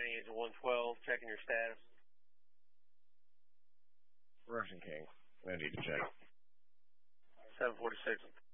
Miami is 112, checking your status. Russian King. No need to check. 746.